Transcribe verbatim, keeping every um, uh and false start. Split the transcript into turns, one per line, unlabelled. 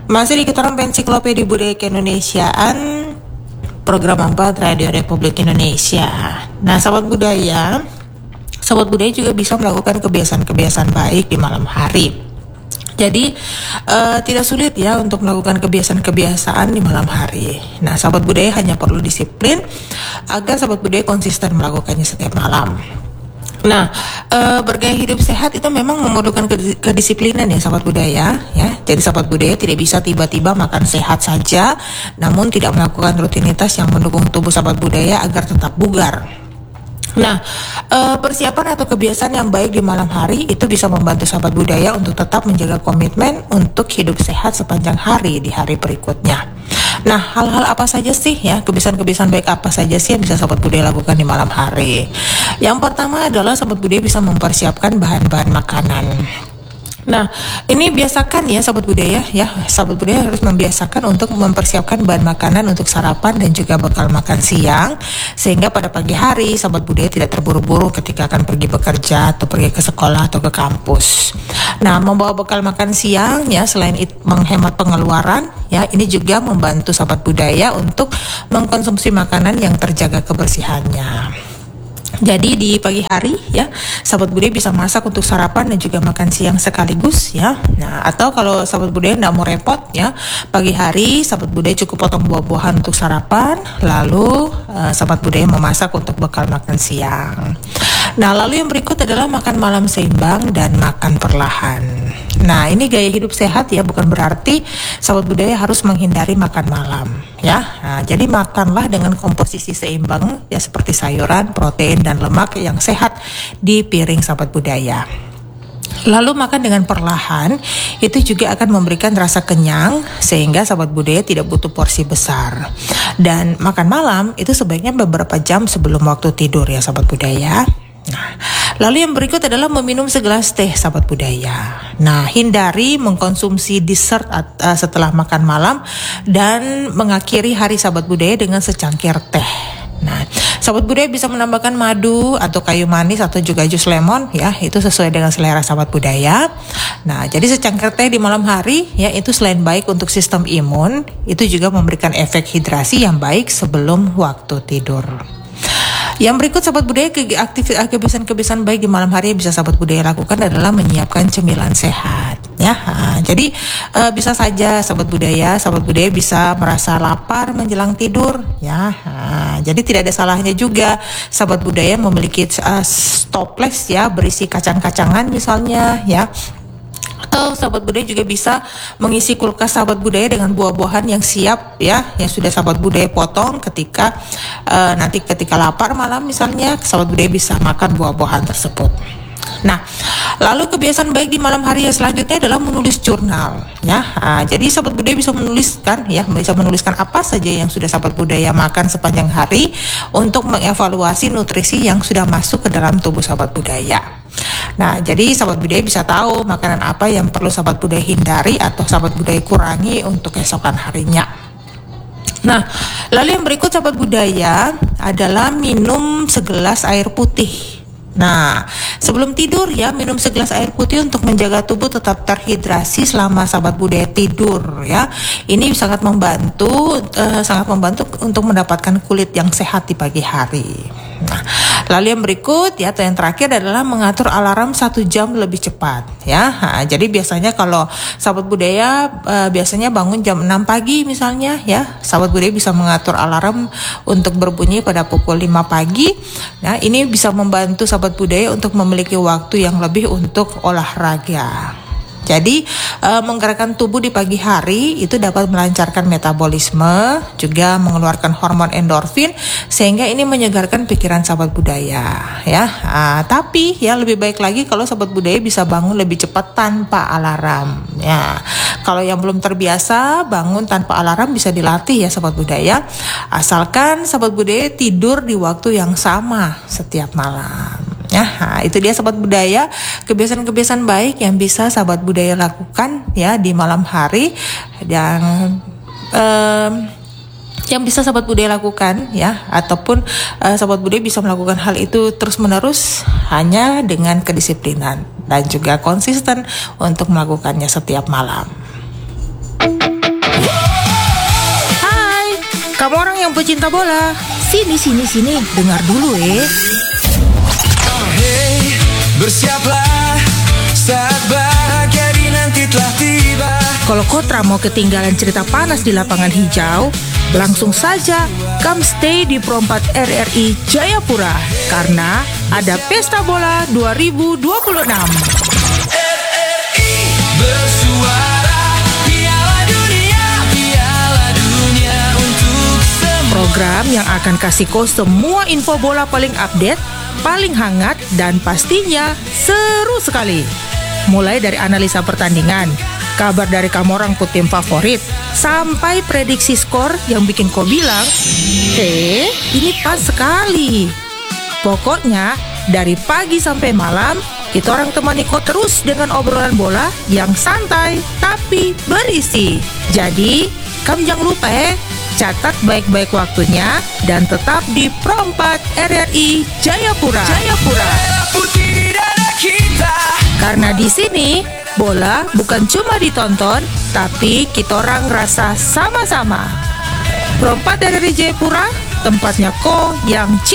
Masih di Ketoran Ensiklopedia Budaya Keindonesiaan, program empat Radio Republik Indonesia. Nah, sahabat budaya, sahabat budaya juga bisa melakukan kebiasaan-kebiasaan baik di malam hari. Jadi uh, tidak sulit ya untuk melakukan kebiasaan-kebiasaan di malam hari. Nah, sahabat budaya hanya perlu disiplin agar sahabat budaya konsisten melakukannya setiap malam. Nah, e, bergaya hidup sehat itu memang memerlukan kedisiplinan ya sahabat budaya ya. Jadi sahabat budaya tidak bisa tiba-tiba makan sehat saja namun tidak melakukan rutinitas yang mendukung tubuh sahabat budaya agar tetap bugar. Nah, e, persiapan atau kebiasaan yang baik di malam hari itu bisa membantu sahabat budaya untuk tetap menjaga komitmen untuk hidup sehat sepanjang hari di hari berikutnya. Nah, hal-hal apa saja sih ya, kebiasaan-kebiasaan baik apa saja sih yang bisa sahabat budaya lakukan di malam hari? Yang pertama adalah sahabat budaya bisa mempersiapkan bahan-bahan makanan. Nah, ini biasakan ya sahabat budaya ya, sahabat budaya harus membiasakan untuk mempersiapkan bahan makanan untuk sarapan dan juga bekal makan siang, sehingga pada pagi hari sahabat budaya tidak terburu-buru ketika akan pergi bekerja atau pergi ke sekolah atau ke kampus. Nah, membawa bekal makan siang ya, selain itu menghemat pengeluaran ya, ini juga membantu sahabat budaya untuk mengkonsumsi makanan yang terjaga kebersihannya. Jadi di pagi hari ya, sahabat budaya bisa masak untuk sarapan dan juga makan siang sekaligus ya. Nah, atau kalau sahabat budaya tidak mau repot ya, pagi hari sahabat budaya cukup potong buah-buahan untuk sarapan, lalu uh, sahabat budaya memasak untuk bekal makan siang. Nah, lalu yang berikut adalah makan malam seimbang dan makan perlahan. Nah, ini gaya hidup sehat ya, bukan berarti sahabat budaya harus menghindari makan malam ya. Nah, jadi makanlah dengan komposisi seimbang ya, seperti sayuran, protein dan lemak yang sehat di piring sahabat budaya. Lalu makan dengan perlahan itu juga akan memberikan rasa kenyang sehingga sahabat budaya tidak butuh porsi besar. Dan makan malam itu sebaiknya beberapa jam sebelum waktu tidur ya sahabat budaya. Nah, lalu yang berikut adalah meminum segelas teh sahabat budaya. Nah, hindari mengkonsumsi dessert uh, setelah makan malam dan mengakhiri hari sahabat budaya dengan secangkir teh. Nah, sahabat budaya bisa menambahkan madu atau kayu manis atau juga jus lemon ya, itu sesuai dengan selera sahabat budaya. Nah, jadi secangkir teh di malam hari ya, itu selain baik untuk sistem imun, itu juga memberikan efek hidrasi yang baik sebelum waktu tidur. Yang berikut sahabat budaya, kebiasaan-kebiasaan baik di malam hari yang bisa sahabat budaya lakukan adalah menyiapkan cemilan sehat ya. Nah, jadi uh, bisa saja sahabat budaya, sahabat budaya bisa merasa lapar menjelang tidur ya. Nah, jadi tidak ada salahnya juga sahabat budaya memiliki uh, toples ya berisi kacang-kacangan misalnya ya. Atau sahabat budaya juga bisa mengisi kulkas sahabat budaya dengan buah-buahan yang siap ya, yang sudah sahabat budaya potong ketika uh, nanti ketika lapar malam misalnya, sahabat budaya bisa makan buah-buahan tersebut. Nah, lalu kebiasaan baik di malam hari yang selanjutnya adalah menulis jurnal ya. Nah, jadi sahabat budaya bisa menuliskan ya, bisa menuliskan apa saja yang sudah sahabat budaya makan sepanjang hari untuk mengevaluasi nutrisi yang sudah masuk ke dalam tubuh sahabat budaya. Nah, jadi sahabat budaya bisa tahu makanan apa yang perlu sahabat budaya hindari atau sahabat budaya kurangi untuk keesokan harinya. Nah, lalu yang berikut sahabat budaya adalah minum segelas air putih. Nah, sebelum tidur ya, minum segelas air putih untuk menjaga tubuh tetap terhidrasi selama sahabat budaya tidur ya. Ini sangat membantu, uh, sangat membantu untuk mendapatkan kulit yang sehat di pagi hari. Nah, lalu yang berikut ya, atau yang terakhir adalah mengatur alarm satu jam lebih cepat ya. Nah, jadi biasanya kalau sahabat budaya uh, biasanya bangun jam enam pagi misalnya ya, sahabat budaya bisa mengatur alarm untuk berbunyi pada pukul lima pagi. Nah, ini bisa membantu sahabat budaya untuk memiliki waktu yang lebih untuk olahraga. Jadi e, menggerakkan tubuh di pagi hari itu dapat melancarkan metabolisme, juga mengeluarkan hormon endorfin, sehingga ini menyegarkan pikiran sahabat budaya ya. Nah, tapi ya lebih baik lagi kalau sahabat budaya bisa bangun lebih cepat tanpa alarm ya. Kalau yang belum terbiasa bangun tanpa alarm bisa dilatih ya sahabat budaya, asalkan sahabat budaya tidur di waktu yang sama setiap malam. Ya, nah, itu dia sahabat budaya, kebiasaan-kebiasaan baik yang bisa sahabat budaya lakukan ya di malam hari, yang um, yang bisa sahabat budaya lakukan ya, ataupun uh, sahabat budaya bisa melakukan hal itu terus-menerus hanya dengan kedisiplinan dan juga konsisten untuk melakukannya setiap malam. kamu orang yang pecinta bola, sini sini sini, dengar dulu eh.
Hey, bersiaplah, saat bahagia di nanti telah tiba.
Kalau Kotra mau ketinggalan cerita panas di lapangan hijau, langsung saja come stay di Pro empat R R I Jayapura, karena ada Pesta Bola dua ribu dua puluh enam.
R R I bersuara, Piala Dunia, Piala Dunia untuk semua.
Program yang akan kasih kau semua info bola paling update, paling hangat, dan pastinya seru sekali. Mulai dari analisa pertandingan, kabar dari kamu orang tim favorit, sampai prediksi skor yang bikin kau bilang, eh ini pas sekali. Pokoknya dari pagi sampai malam, kita orang temani kau terus dengan obrolan bola yang santai tapi berisi. Jadi kamu jangan lupa eh, catat baik-baik waktunya dan tetap di Pro empat R R I Jayapura. Jayapura.
Merah putih di dada kita.
Karena di sini bola bukan cuma ditonton, tapi kita orang rasa sama-sama. Pro empat R R I Jayapura, tempatnya ko yang cinta